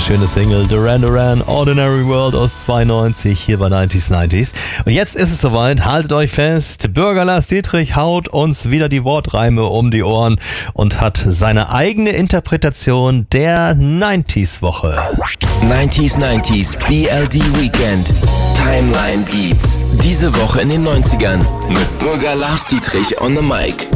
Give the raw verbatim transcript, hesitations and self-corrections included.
wunderschöne Single Duran Duran, Ordinary World aus zweiundneunzig hier bei neunzig neunzig. Und jetzt ist es soweit, haltet euch fest, Bürger Lars Dietrich haut uns wieder die Wortreime um die Ohren und hat seine eigene Interpretation der neunziger-Woche. neunzig neunzig B L D Weekend. Timeline Beats. Diese Woche in den neunzigern mit Bürger Lars Dietrich on the mic.